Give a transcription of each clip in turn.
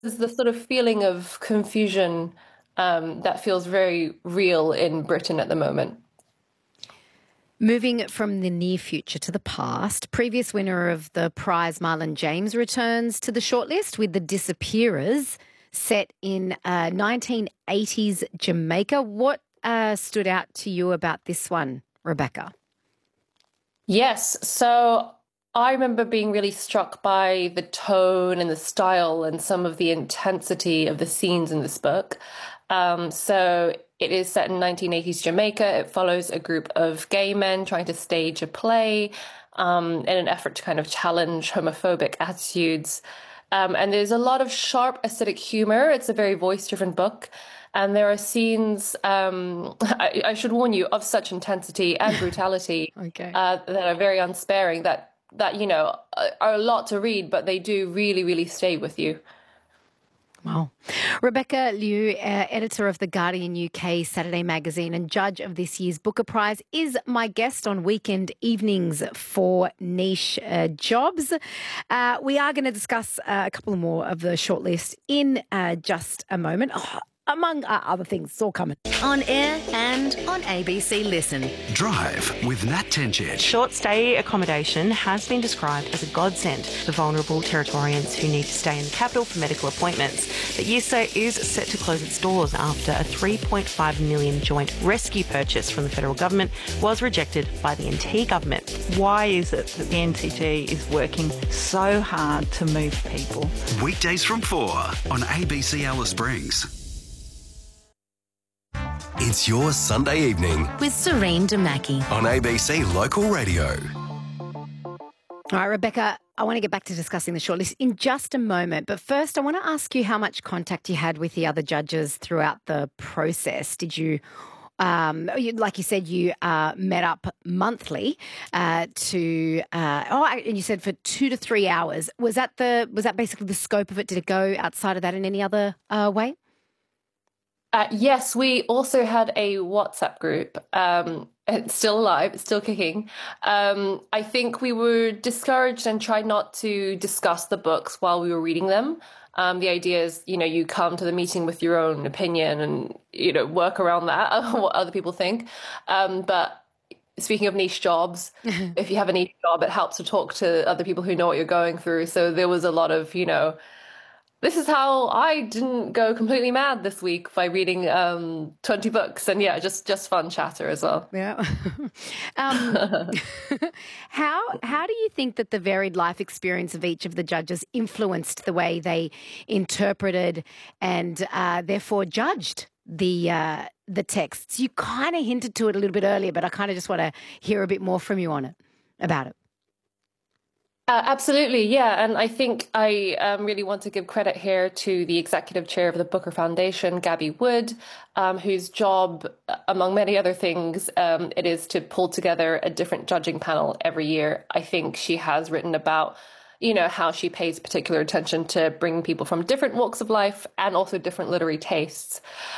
there's the sort of feeling of confusion that feels very real in Britain at the moment. Moving from the near future to the past, previous winner of the prize Marlon James returns to the shortlist with The Disappearers, set in 1980s Jamaica. What stood out to you about this one, Rebecca? Yes, so I remember being really struck by the tone and the style and some of the intensity of the scenes in this book. So it is set in 1980s Jamaica. It follows a group of gay men trying to stage a play in an effort to kind of challenge homophobic attitudes. And there's a lot of sharp acidic humor. It's a very voice-driven book. And there are scenes, I should warn you, of such intensity and brutality Okay. that are very unsparing, that are a lot to read, but they do really, really stay with you. Wow. Rebecca Liu, editor of The Guardian UK Saturday magazine and judge of this year's Booker Prize, is my guest on weekend evenings for Niche Jobs. We are going to discuss a couple more of the shortlist in just a moment. Among other things, it's all coming. On air and on ABC Listen. Drive with Nat Tencic. Short stay accommodation has been described as a godsend for vulnerable Territorians who need to stay in the capital for medical appointments. But USO is set to close its doors after a $3.5 million joint rescue purchase from the federal government was rejected by the NT government. Why is it that the NTG is working so hard to move people? Weekdays from 4 on ABC Alice Springs. It's your Sunday evening With Serene Damaki. on ABC Local Radio. All right, Rebecca, I want to get back to discussing the shortlist in just a moment. But first, I want to ask you how much contact you had with the other judges throughout the process. Did you, like you said, you met up monthly and you said for 2 to 3 hours. Was that basically the scope of it? Did it go outside of that in any other way? Yes, we also had a WhatsApp group. It's still alive, it's still kicking. I think we were discouraged and tried not to discuss the books while we were reading them. The idea is, you come to the meeting with your own opinion and, work around that, what other people think. But speaking of niche jobs, if you have a niche job, it helps to talk to other people who know what you're going through. So there was a lot of, this is how I didn't go completely mad this week by reading 20 books. And yeah, just fun chatter as well. Yeah. How do you think that the varied life experience of each of the judges influenced the way they interpreted and therefore judged the texts? You kind of hinted to it a little bit earlier, but I kind of just want to hear a bit more from you about it. Absolutely, yeah. And I think I really want to give credit here to the executive chair of the Booker Foundation, Gabby Wood, whose job, among many other things, it is to pull together a different judging panel every year. I think she has written about, how she pays particular attention to bringing people from different walks of life and also different literary tastes.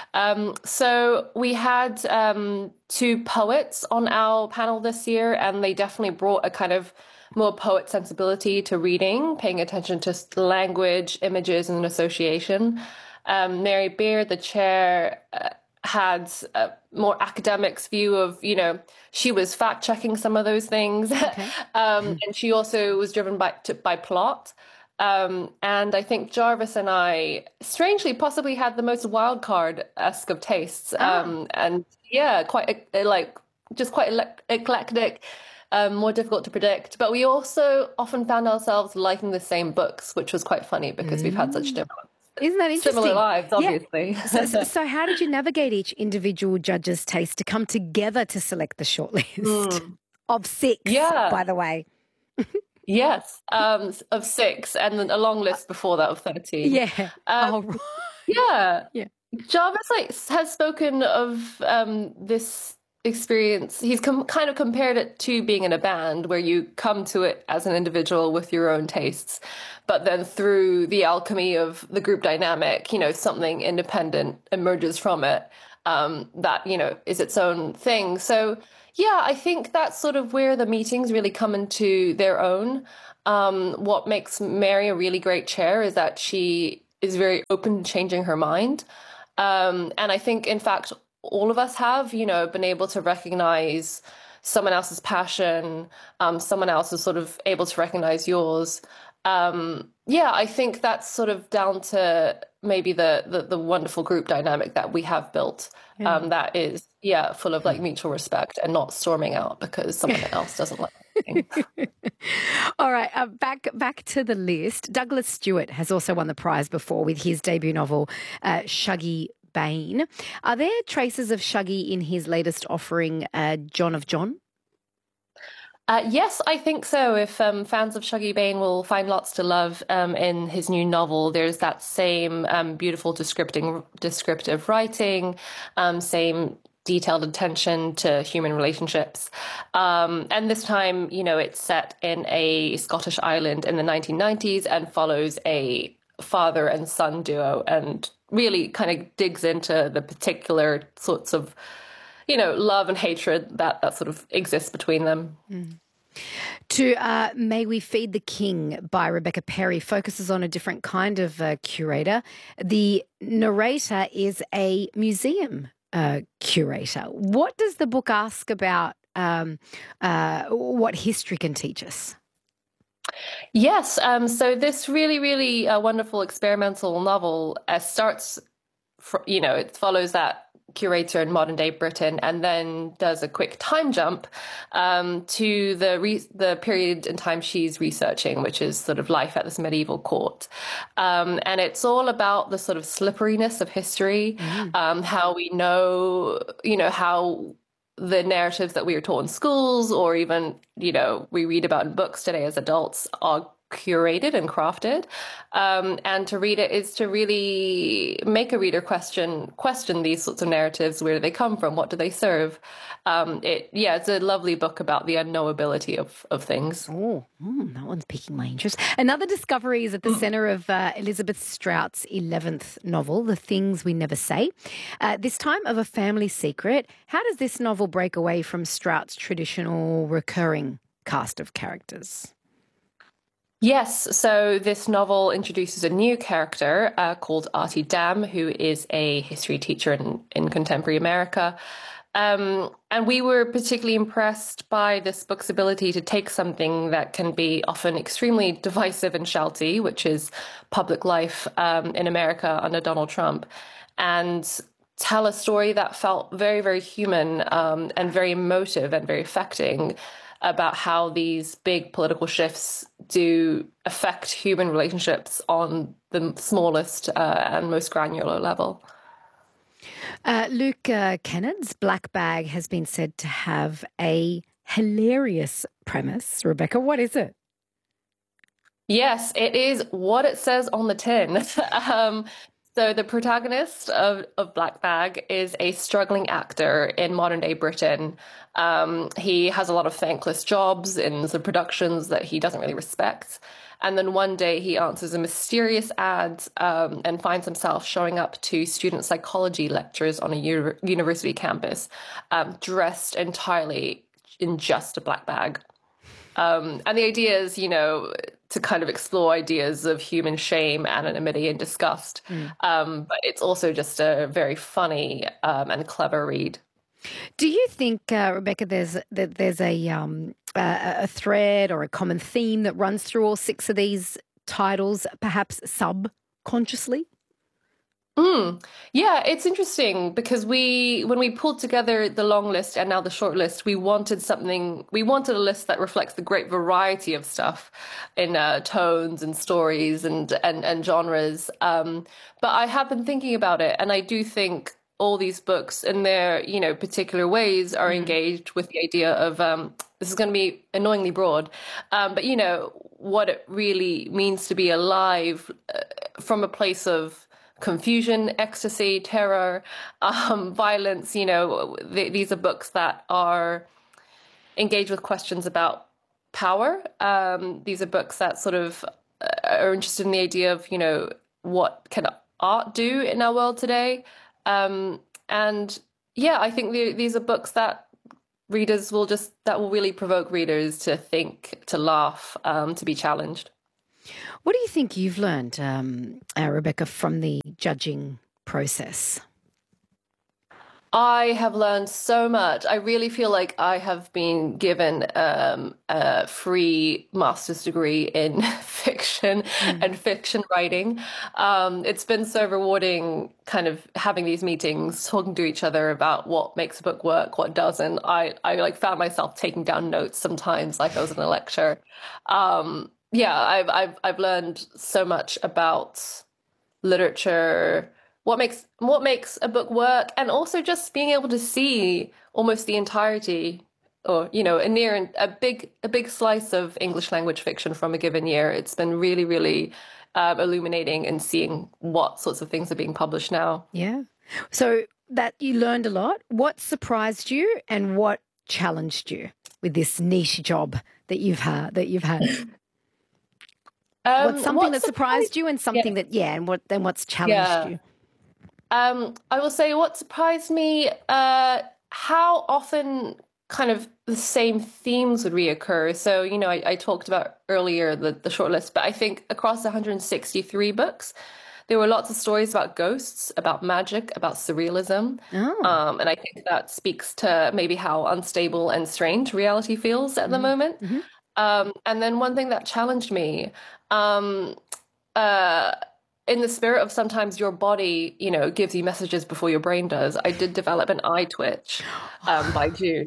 So we had 2 poets on our panel this year, and they definitely brought a kind of more poet sensibility to reading, paying attention to language, images, and association. Mary Beard, the chair, had a more academics view of, she was fact-checking some of those things. Okay. And she also was driven by plot. And I think Jarvis and I, strangely, possibly had the most wild card-esque of tastes. And yeah, quite eclectic. More difficult to predict. But we also often found ourselves liking the same books, which was quite funny because we've had such different, Isn't that interesting? similar lives, obviously. Yeah. So how did you navigate each individual judge's taste to come together to select the shortlist of 6, by the way? Yes, of 6, and then a long list before that of 13. Yeah. Yeah. Yeah. Jarvis has spoken of this experience. He's kind of compared it to being in a band where you come to it as an individual with your own tastes, but then through the alchemy of the group dynamic, something independent emerges from it that, is its own thing. So yeah, I think that's sort of where the meetings really come into their own. What makes Mary a really great chair is that she is very open to changing her mind. And I think, in fact, all of us have, been able to recognize someone else's passion, someone else is sort of able to recognize yours. I think that's sort of down to maybe the wonderful group dynamic that we have built, that is, full of like mutual respect and not storming out because someone else doesn't like it. All right, back to the list. Douglas Stewart has also won the prize before with his debut novel, Shuggie Bain. Are there traces of Shuggie in his latest offering, John of John? Yes, I think so. If fans of Shuggie Bain will find lots to love in his new novel, there's that same beautiful descriptive writing, same detailed attention to human relationships. And this time, it's set in a Scottish island in the 1990s and follows a father and son duo and really kind of digs into the particular sorts of, love and hatred that sort of exists between them. To May We Feed the King by Rebecca Perry focuses on a different kind of curator. The narrator is a museum curator. What does the book ask about what history can teach us? Yes, so this really, really wonderful experimental novel starts, it follows that curator in modern day Britain and then does a quick time jump to the period in time she's researching, which is sort of life at this medieval court. And it's all about the sort of slipperiness of history, how we know, how the narratives that we were taught in schools or even, we read about in books today as adults are curated and crafted. And to read it is to really make a reader question these sorts of narratives. Where do they come from? What do they serve? It's a lovely book about the unknowability of things. That one's piquing my interest. Another discovery is at the centre of Elizabeth Strout's 11th novel, The Things We Never Say. This time of a family secret. How does this novel break away from Strout's traditional recurring cast of characters? Yes, so this novel introduces a new character called Artie Dam, who is a history teacher in contemporary America. And we were particularly impressed by this book's ability to take something that can be often extremely divisive and shouty, which is public life in America under Donald Trump, and tell a story that felt very, very human and very emotive and very affecting about how these big political shifts do affect human relationships on the smallest and most granular level. Luke Kennard's Black Bag has been said to have a hilarious premise. Rebecca, what is it? Yes, it is what it says on the tin. So the protagonist of Black Bag is a struggling actor in modern day Britain. He has a lot of thankless jobs in the productions that he doesn't really respect. And then one day he answers a mysterious ad and finds himself showing up to student psychology lectures on a university campus, dressed entirely in just a black bag. And the idea is, to kind of explore ideas of human shame, anonymity, and disgust. But it's also just a very funny and clever read. Do you think, Rebecca, there's a thread or a common theme that runs through all 6 of these titles, perhaps subconsciously? Yeah, it's interesting because when we pulled together the long list and now the short list, we wanted a list that reflects the great variety of stuff in tones and stories and genres. But I have been thinking about it, and I do think all these books in their, particular ways are engaged with the idea of, this is going to be annoyingly broad, but, what it really means to be alive from a place of confusion, ecstasy, terror, violence. These are books that are engaged with questions about power. These are books that sort of are interested in the idea of, what can art do in our world today? I think these are books that readers will really provoke readers to think, to laugh, to be challenged. What do you think you've learned, Rebecca, from the judging process? I have learned so much. I really feel like I have been given a free master's degree in fiction and fiction writing. It's been so rewarding kind of having these meetings, talking to each other about what makes a book work, what doesn't. I like found myself taking down notes sometimes like I was in a lecture. Yeah, I've learned so much about literature, what makes a book work, and also just being able to see almost the entirety, or a big slice of English language fiction from a given year. It's been really, really illuminating in seeing what sorts of things are being published now. Yeah. So that you learned a lot. What surprised you and what challenged you with this niche job that you've had? What's something that surprised you and something what's challenged you? I will say what surprised me, how often kind of the same themes would reoccur. So, I talked about earlier the shortlist, but I think across 163 books, there were lots of stories about ghosts, about magic, about surrealism. Oh. And I think that speaks to maybe how unstable and strange reality feels at the moment. And then one thing that challenged me, in the spirit of sometimes your body, gives you messages before your brain does, I did develop an eye twitch by June.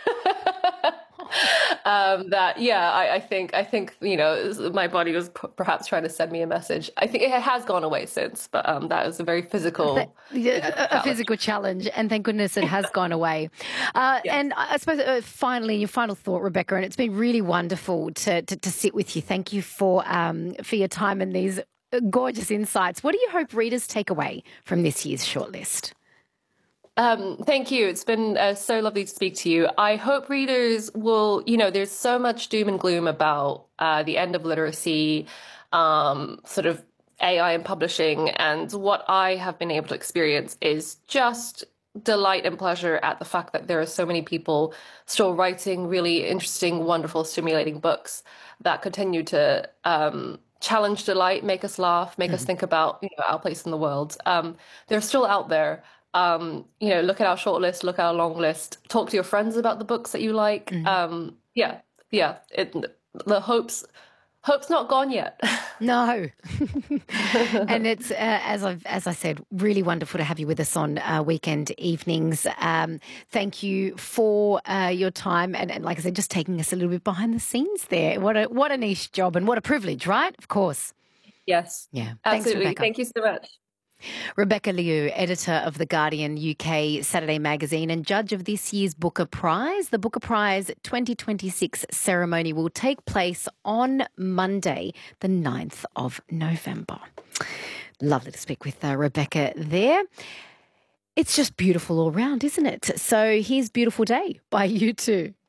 I think my body was perhaps trying to send me a message. I think it has gone away since, but that was a very physical physical challenge, and thank goodness it has gone away. Yes. And I suppose finally, your final thought, Rebecca, and it's been really wonderful to sit with you. Thank you for your time and these gorgeous insights. What do you hope readers take away from this year's shortlist? Thank you. It's been so lovely to speak to you. I hope readers will, there's so much doom and gloom about the end of literacy, sort of AI and publishing. And what I have been able to experience is just delight and pleasure at the fact that there are so many people still writing really interesting, wonderful, stimulating books that continue to challenge, delight, make us laugh, make us think about our place in the world. They're still out there. Look at our shortlist, look at our long list, talk to your friends about the books that you like. The hope's not gone yet. No. And it's, as I said, really wonderful to have you with us on weekend evenings. Thank you for your time and like I said, just taking us a little bit behind the scenes there. What a niche job and what a privilege, right? Of course. Yes. Yeah. Absolutely. Thanks, thank you so much. Rebecca Liu, editor of The Guardian UK Saturday magazine and judge of this year's Booker Prize. The Booker Prize 2026 ceremony will take place on Monday, the 9th of November. Lovely to speak with Rebecca there. It's just beautiful all round, isn't it? So here's Beautiful Day by U2.